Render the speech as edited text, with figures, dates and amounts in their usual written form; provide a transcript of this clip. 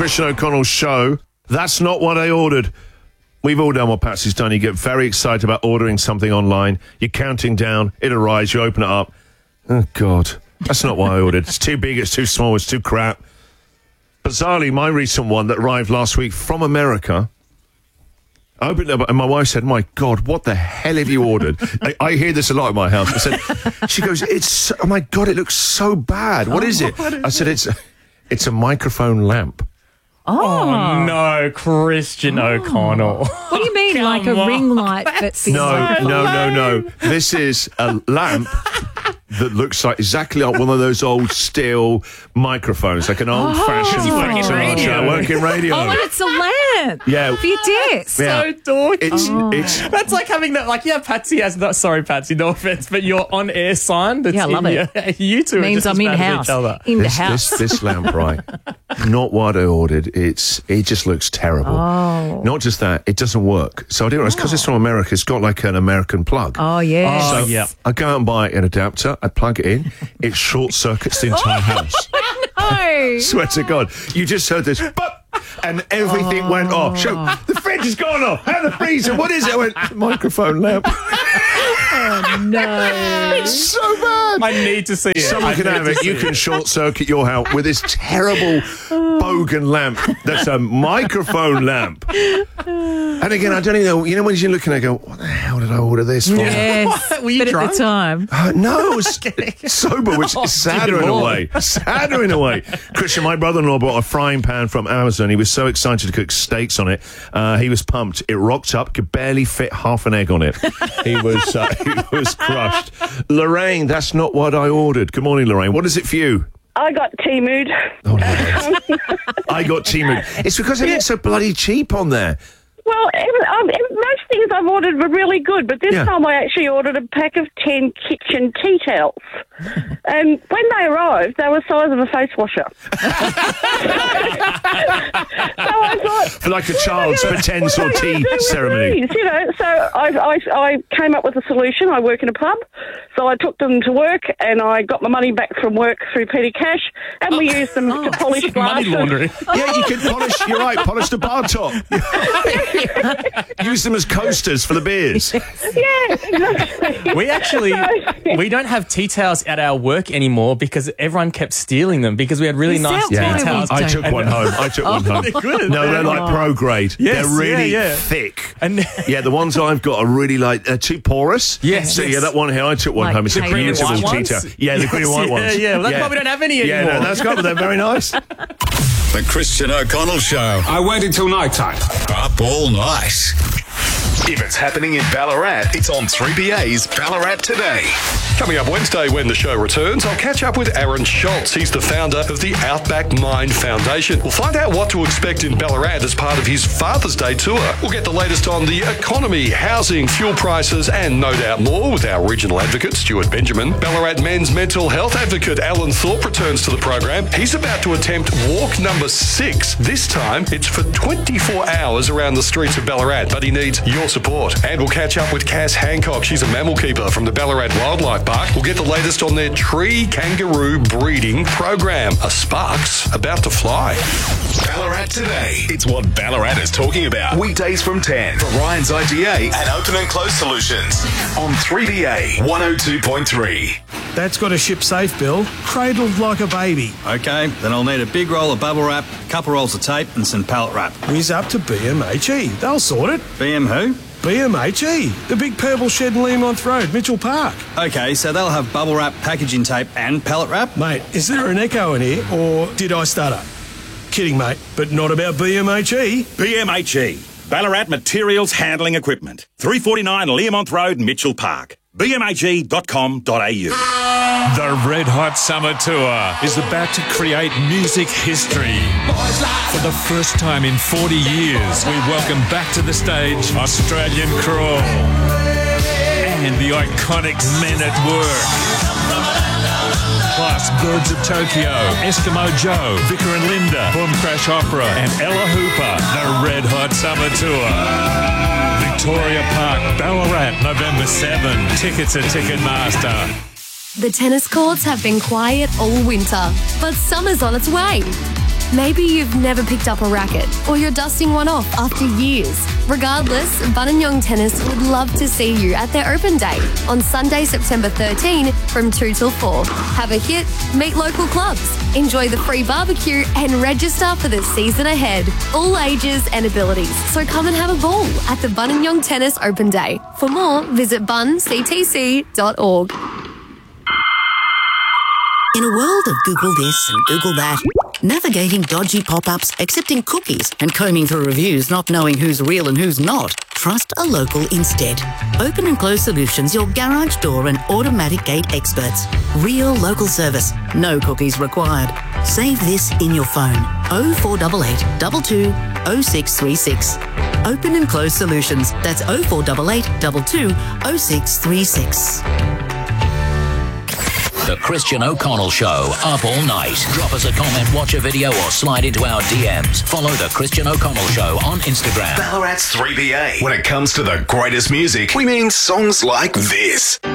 Christian O'Connell show. That's not what I ordered. We've all done what Patsy's done. You get very excited about ordering something online. You're counting down. It arrives. You open it up. Oh, God. That's not what I ordered. It's too big. It's too small. It's too crap. Bizarrely, my recent one that arrived last week from America, I opened it up and my wife said, my God, what the hell have you ordered? I hear this a lot in my house. I said, she goes, oh my God, it looks so bad. What is it? I said, it's a microphone lamp. Oh, no, Christian O'Connell. What do you mean, like a ring light? But No. This is a lamp that looks like exactly like one of those old steel microphones, like an old-fashioned working radio. Oh, and it's a lamp. Yeah. For your desk. So dorky. It's That's like having that, like, Patsy has that, sorry, Patsy, no offense, but your on-air sign that's I love it. You two Means are just I'm as bad in-house. as each other. In the house. This lamp, right? Not what I ordered. It just looks terrible. Oh. Not just that, it doesn't work. So I didn't realize, because it's from America, it's got like an American plug. Oh, yes. Oh, So yeah. I go and buy an adapter, I plug it in, it short circuits the entire house. No. Swear to God. You just heard this, but, and everything went off. Show, the fridge has gone off. How the freezer? What is it? I went, microphone lamp. No. It's so bad. I need to see it. Someone can have it. You can short circuit your house with this terrible bogan lamp that's a microphone lamp. And again, I don't even know. You know when you're looking, I go, what the hell did I order this for? Yes. Were you but drunk? at the time. No, I was sober, which is sadder in a way. Sadder in a way. Christian, my brother-in-law bought a frying pan from Amazon. He was so excited to cook steaks on it. He was pumped. It rocked up, could barely fit half an egg on it. He was crushed. Lorraine, that's not what I ordered. Good morning, Lorraine. What is it for you? I got T-Mood. Oh, no. I got T-Mood. It's because everything's so bloody cheap on there. Well, most things I've ordered were really good, but this time I actually ordered a pack of 10 kitchen tea towels. And when they arrived, they were the size of a face washer. So I thought... For like a child's pretend sort of tea ceremony. These, so I came up with a solution. I work in a pub, so I took them to work and I got my money back from work through petty cash, and we used them to polish Money glasses. laundering. Yeah, you can polish, you're right, polish the bar top. Use them as coasters for the beers. Yeah, exactly. We don't have tea towels at our work anymore because everyone kept stealing them because we had really Is nice that tea why we towels. I took one home. They're good. No, they're like pro grade. Yes, they're really yeah. thick. And yeah, the ones I've got are really like too porous. Yes, So yes. yeah, that one here, I took one Like home. It's a the green and beautiful white tea ones? towel. Yeah, the green and white ones. Yeah, well, that's why we don't have any Yeah, anymore. no, that's good, but they're very nice. The Christian O'Connell Show. I wait until night time. Up all night. If it's happening in Ballarat, it's on 3BA's Ballarat Today. Coming up Wednesday when the show returns, I'll catch up with Aaron Schultz. He's the founder of the Outback Mind Foundation. We'll find out what to expect in Ballarat as part of his Father's Day tour. We'll get the latest on the economy, housing, fuel prices, and no doubt more with our regional advocate, Stuart Benjamin. Ballarat men's mental health advocate, Alan Thorpe, returns to the program. He's about to attempt walk number 6. This time, it's for 24 hours around the streets of Ballarat, but he needs your support. And we'll catch up with Cass Hancock. She's a mammal keeper from the Ballarat Wildlife Park. We'll get the latest on their tree kangaroo breeding program. A spark's about to fly. Ballarat Today. It's what Ballarat is talking about. Weekdays from 10 for Ryan's IGA and Open and Close Solutions on 3BA 102.3. That's got to ship safe, Bill. Cradled like a baby. Okay, then I'll need a big roll of bubble wrap, a couple rolls of tape and some pallet wrap. He's up to BMHE. They'll sort it. BM who? BMHE. The big purple shed in Learmonth Road, Mitchell Park. Okay, so they'll have bubble wrap, packaging tape and pallet wrap? Mate, is there an echo in here, or did I stutter? Kidding, mate, but not about BMHE. BMHE, Ballarat Materials Handling Equipment, 349 Learmonth Road, Mitchell Park. BMHE.com.au. The Red Hot Summer Tour is about to create music history. For the first time in 40 years, we welcome back to the stage Australian Crawl and the iconic Men at Work. Plus Birds of Tokyo, Eskimo Joe, Vicar and Linda, Boom Crash Opera, and Ella Hooper. The Red Hot Summer Tour. Victoria Park, Ballarat, November 7. Tickets at Ticketmaster. The tennis courts have been quiet all winter, but summer's on its way. Maybe you've never picked up a racket, or you're dusting one off after years. Regardless, Buninyong Tennis would love to see you at their open day on Sunday, September 13 from 2 till 4. Have a hit, meet local clubs, enjoy the free barbecue and register for the season ahead. All ages and abilities, so come and have a ball at the Buninyong Tennis Open Day. For more, visit bunctc.org. In a world of Google this and Google that, navigating dodgy pop-ups, accepting cookies, and combing through reviews not knowing who's real and who's not, trust a local instead. Open and Close Solutions, your garage door and automatic gate experts. Real local service, no cookies required. Save this in your phone. 0488 22 0636. Open and Close Solutions. That's 0488 22 0636. The Christian O'Connell Show, up all night. Drop us a comment, watch a video, or slide into our DMs. Follow The Christian O'Connell Show on Instagram. Ballarat's 3BA. When it comes to the greatest music, we mean songs like this.